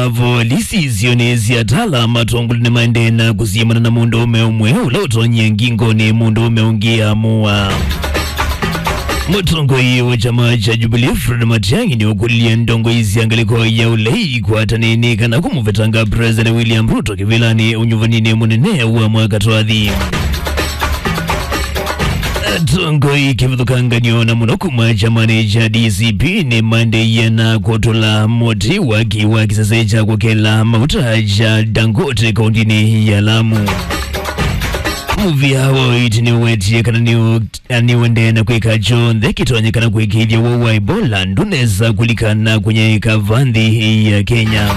mavo lisizionezi atala matongulu ni maendena kuzimana na mundu umeumwe ulautonye ngingo ni mundu umeungia mua. Mutongo wa chama cha Jubilee Fred Matiang'i ni ukulia ndongo hizi angaliko ya ulei kwa tanini kana kumuvetanga President William Ruto kivilani unyuvanini munene wa mwaka toadhi. Tongo kivudukanga niona munokuma chamani cha DCP ni mande yana kutola moti wa kisasecha kwa kela mauta cha Dangote kaundini ya Lamu. Muvi hawa itini wetie kana niwende na kweka chonde kitonye kana kwekidya wa Ebola nduneza kulikana kwenye kavandhi ya Kenya.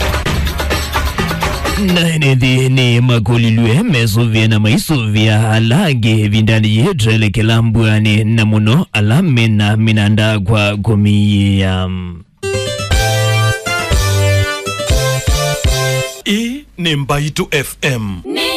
Na enedhi ni makulilwe mesuvia na maisuvia halagi vindani yetu elekelambwani na muno alame na minanda kwa kumia. Hii ni Mbaitu FM.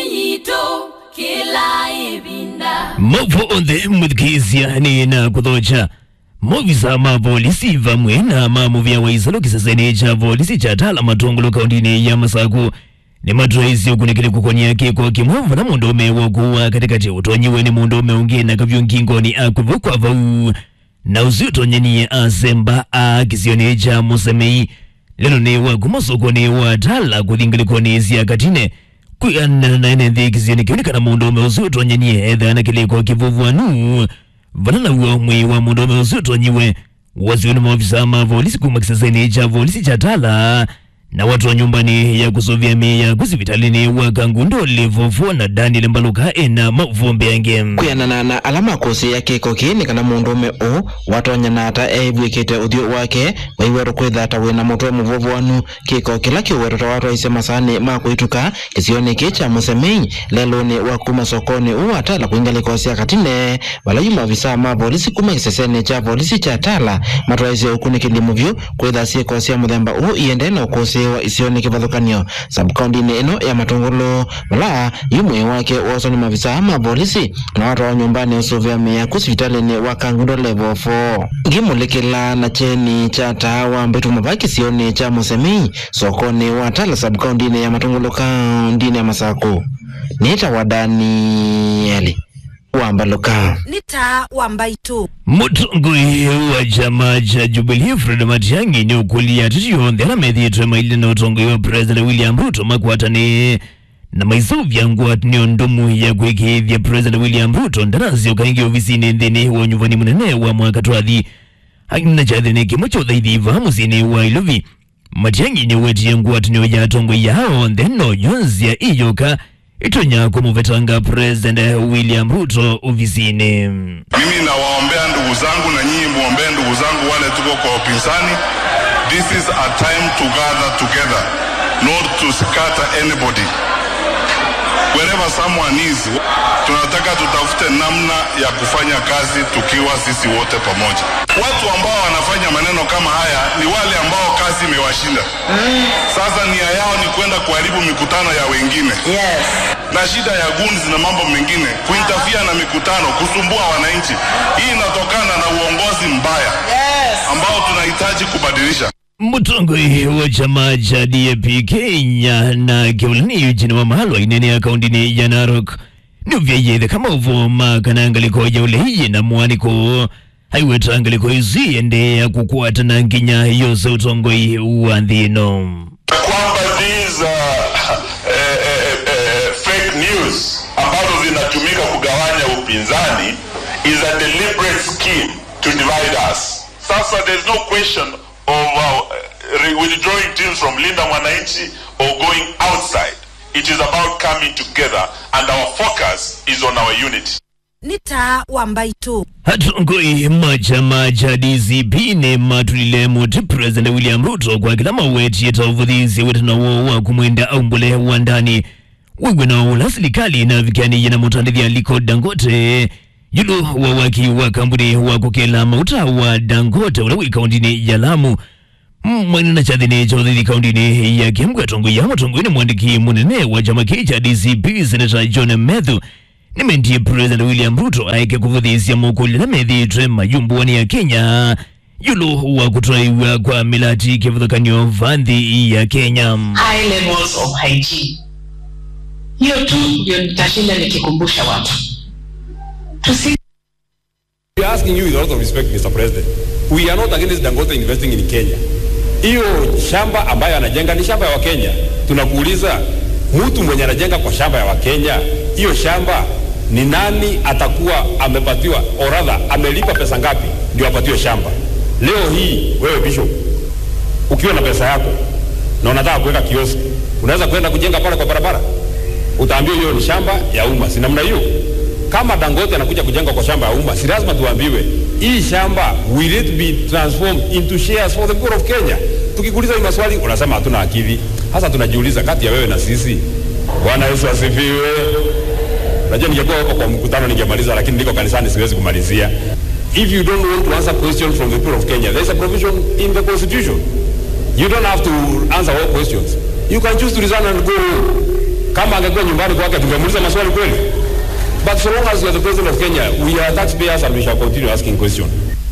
Kila ibinda Mavo onde mudkizia ni na kudocha Movisa mavolisi vamwena mamuvia waizalo kisasene cha volisi cha tala matongolo kaundini ya Masaku ni madraisi ukunekele kukoni yake kwa kimwavu na mundome wakuwa katikati utonyiwe ni mundome unge na kavyo ngingo ni akuvukwa vau na usiutonye ni asemba kisione cha musemei leno ni wakumasoko ni watala kuthingaliko ni siya katine kuyana na enedhi kisione kionika na mundome usiutonye ni edha na kileko kivuvu anu vanana uomwe wa mundome usiutonyiwe wazioni maofisa mavolisi kumakisasene cha volisi cha tala na watu wa nyumbani ya kusovia meya kusivitalini wakangundo levovo na Daniel Mbaluka ena mavombe yange kuyanana na alama kosi ya keko kini kana mundume o watu wanyanata ebwekete uthio wake waiweru kwithata wina moto muvovo wanu keko kila kiweru ta watu waisema sane makuituka kisione kicha musemei lelo ni wakuma sokoni uwatala kuingali kosi ya katine wala yuma visa ma polisi kuma kisesene cha polisi cha tala matu waisi ukune kilimuvyo kwitha siye kosi ya mudhemba iende na ukosi wa isione kivadhukanyo subcounty ni eno ya Matongolo wala yumwe wake waso ni mavisa ama polisi na watu wa nyumbani usuvia meya kusivitali ni wakangundo level 4 ngimulekela na cheni cha tawa mbetu mabaki sione cha musemei sokoni watala subcounty ni ya Matongolo kaundini ya Masaku nita wadani yali Wambaloka nita Wambaitu Mutongo wa chama cha Jubilee Fred Matiang'i ni ukulia tutiyonde na medhiitwe maili na utongo wa President William Ruto makwatane na maisuvya nguat ni ondomu ya kwekithya President William Ruto ndanazi ukaingi ofisini ndini wa nyuvani munene wa mwaka tuadhi hakina chathini kimocha udhaidhiva musini wa Ilovi. Matiang'i ni wetie nguat ni oja tongo yao ndeno yonzia iyoka itonya kumuvetanga President William Ruto ofisini. Mimi na waombea ndugu zangu na nyinyi muombea ndugu zangu wale tuko kwa upinzani. This is a time to gather together, not to scatter anybody. Wherever someone is, tunataka tutafute namna ya kufanya kazi tukiwa sisi wote pamoja. Watu ambao wanafanya maneno kama haya ni wale ambao kazi imewashinda. Sasa nia yao ni kwenda kuharibu mikutano ya wengine. Yes. Na shida ya guns na mambo mengine, kuintafia na mikutano, kusumbua wananchi. Hii inatokana na uongozi mbaya. Yes. Ambao tunahitaji kubadilisha. Mutongo wa chama cha DAP Kenya na kiulani ujini wa mahalo inene ya kaundini ya Narok nuvya yedhe kama uvoma kana angaliko ya ulehi na muaniko haiweta angaliko izi ende ya kukuata na nginya yose utongo wa ndino kwamba these fake news ambazo zinatumika kugawanya upinzani is a deliberate scheme to divide us. Sasa there's no question of withdrawing teams from Linda Mwananchi or going outside. It is about coming together and our focus is on our unity. Nita Wambaitu hatungoi machama cha DCP ne matulile muti President William Ruto kwa kila maweti yeta uvudhizi wetana wa kumwenda aumbule wandani wewe na ula serikali na vikiani yana mutandithia liko Dangote yulu wa waki wa kampuni wa kukela mauta wa Dangote ula kaundini ya Lamu mwani na chathini chaudhidi kaundini ya kiamka tongo ya matongo ni mwandiki munene wa chama cha DCP Senator John Methu nimendie President William Ruto aike kuvudhisia mukuli na medhi trema yumbuwani ya Kenya yulo wa kutoiwa kwa milati kivuthakanio vandhi ya Kenya. High levels of hygiene. Hiyo tu ndio nitashinda nikikumbusha watu. We are asking you with a lot of respect, Mr. President. We are not against Dangote investing in Kenya. Hiyo shamba ambayo anajenga ni shamba ya Wakenya. Tunakuuliza, mtu mwenye anajenga kwa shamba ya Wakenya, hiyo shamba ni nani atakuwa amepatiwa, or rather amelipa pesa ngapi ndio apatiwe shamba? Leo hii wewe Bishop, ukiwa na pesa yako na unataka kuweka kioski, unaweza kwenda kujenga pale kwa barabara? Utaambiwa hiyo ni shamba ya umma. Si namna hiyo? Kama Dangote anakuja kujenga kwa shamba ya umma, si lazima tuambiwe hii shamba will it be transformed into shares for the people of Kenya? Tukikuuliza hii maswali unasema hatuna akili. Hasa tunajiuliza kati ya wewe na sisi. Bwana Yesu asifiwe. Najua ningekuwa hapo kwa mkutano ningemaliza, lakini niko kanisani siwezi kumalizia. If you don't want to answer questions from the people of Kenya, there is a provision in the constitution. You don't have to answer all questions. You can choose to resign and go. Kama angekuwa nyumbani kwake tungemuuliza maswali kweli. But so long as you are the president of Kenya, we are taxpayers and we shall continue asking questions.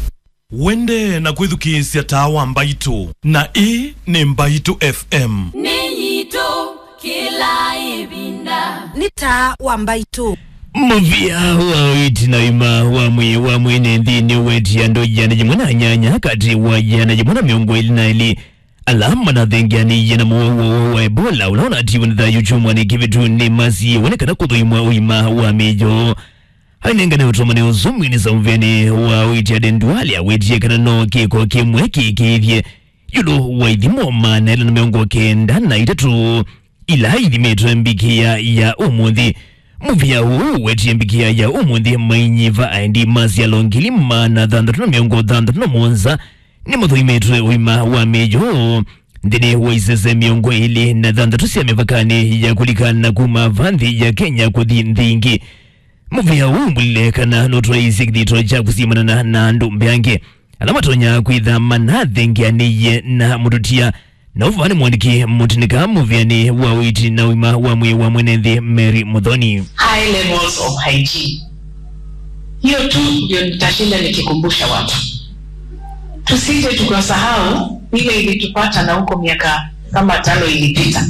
Wende na kwithukisia tawa Mbaitu na ni Mbaitu FM. Ninyito kila ibinda. Ni tawa Mbaitu. Muvia wa witi na ima wa mwene ndini weti ya ndo jana jimuna nyanya kati wa jana jimuna miongo ili na ili alama na dhengia ni jana wa Ebola unaona ati wanitha yuchumwa ni kivitu ni masi wanekana kuthuimwa uima wa mejo hainengane utomane uzumi ni saumveni wa witi ya denduali ya witi ya kanano kiko kimwe kikithye yulo wa idhimo mana ila na miongo kenda na itatu ila idhimetwe mbikia ya umuthi muvia huu weti mbikia ya umuthi mainyiva aindi masi ya longili mana dhandatu na miongo dhandatu na monza ni muthuimetwe uima wa mejo ndini waisese miongo ili na dhandatu sia mivakani ya kulikana kuma vandhi ya Kenya kuthi ndingi muvia huu mulilekana notwa isi kithito cha kusimana na ndumbe yange alamatonya kwitha manathengia niye na mututia na ufani mwandiki mutinika muviani wa witi na uima wa mwenethi Mary Muthoni. High levels of hygiene. Hiyo tu ndio nitashinda nikikumbusha watu. Tusije tukasahau ile ilitupata na huko miaka kama 5 ilipita.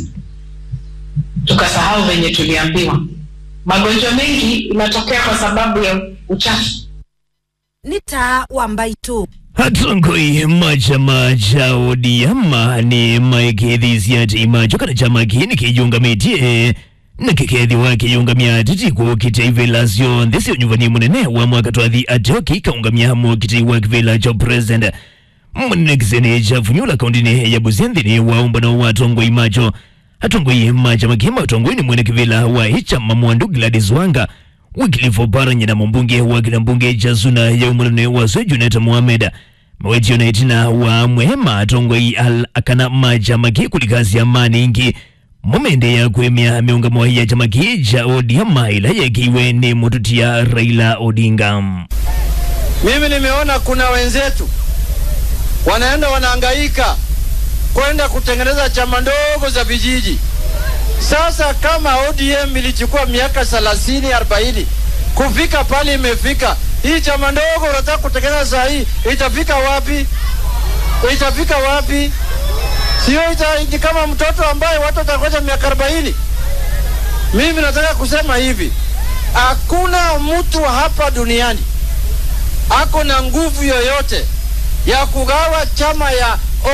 Tukasahau venye tuliambiwa. Magonjwa mengi inatokea kwa sababu ya uchafu. Ni tawa Mbaitu. Hatungoi macha odiyama ni maikethi ya timacho kana chama kini kijunga metie na kikethi wa kijungamia titiko kitaivelasyo ndesio nyuvani munene wa mwaka twathi atoki kaungamia mo kitaiwa kivela cho president mwenekizene cha funyula kaundine ya Buzianthini wa umbano wa tongoi macho hatungoi macha makima tongoi ni mwene kivela wa hicha mamuandu Gladys Wanga Wycliffe Oparanya na mbunge wa kinambunge cha Suna ya umunene wa Junet Mohamed mweti unaitina wa mwema tongoi al akana macha maki kulikazi ya mani ingi momende ya kuemia miungamo ya chama cha ODM ila yakiwe ni mututia Raila Odinga. Mimi nimeona kuna wenzetu wanaenda wanahangaika kwenda kutengeneza chama ndogo za vijiji. Sasa kama ODM ilichukua miaka 30-40 kufika pale imefika, hii chama ndogo unataka kutengeneza saa hii itafika wapi? Itafika wapi? Sio ni kama mtoto ambaye watu watangoja miaka 40. Mimi nataka kusema hivi, hakuna mtu hapa duniani ako na nguvu yoyote ya kugawa chama ya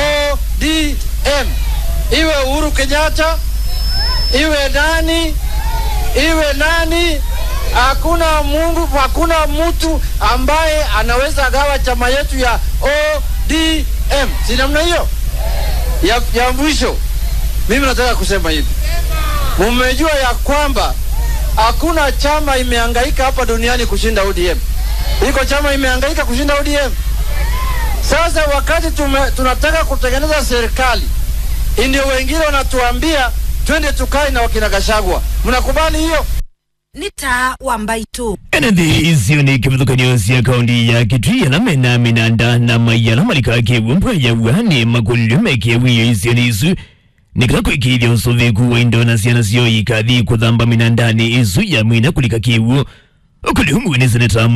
ODM. Iwe Uhuru Kenyatta, iwe nani, hakuna mtu ambaye anaweza gawa chama yetu ya ODM. Si namna hiyo? Ya mwisho, mimi nataka kusema hivi. Mmejua ya kwamba hakuna chama imehangaika hapa duniani kushinda ODM. Iko chama imehangaika kushinda ODM. Sasa wakati tunataka kutengeneza serikali, ndio wengine wanatuambia twende tukae na wakina Gachagua. Mnakubali hiyo? Ni tawa Mbaitu. Enadhi izio ni kivuthukanio sia kaundi ya Kitui na mena minanda na mayala malika kewumpwa ya wani makulio mekewiyo izio ni isu nikako ikithio usoveku wa Indonesia na sio ikathi kuthamba minandani isu ya mwina kulika kewu okulihumu wene seneta